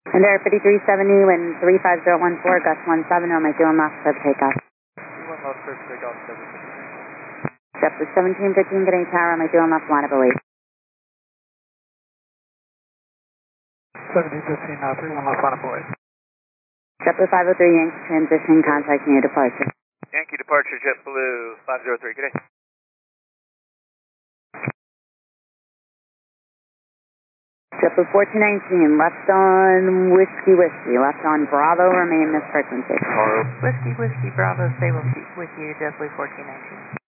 And there, 5370 and 35014, gust 17 on my doing left for takeoff. 1 left for takeoff, 715. JetBlue 1715, getting tower on my doing left, line of await. 1715, 31 left, line of await. JetBlue 503, Yankee transition, contacting your departure. Yankee departure, JetBlue 503, good day. JetBlue 1419, left on Whiskey, left on Bravo, remain this frequency. Whiskey, Bravo, stay with you, JetBlue 1419.